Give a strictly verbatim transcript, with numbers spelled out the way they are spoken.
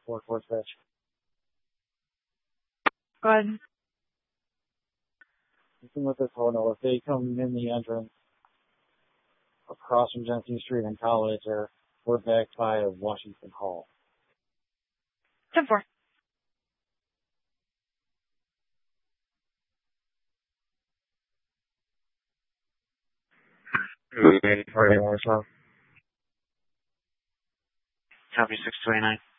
four four pitch. Go ahead. Listen with this whole no, if they come in the entrance across from Genesee Street in College, or we're backed by Washington Hall. ten four. Friday morning, Copy six two eight nine.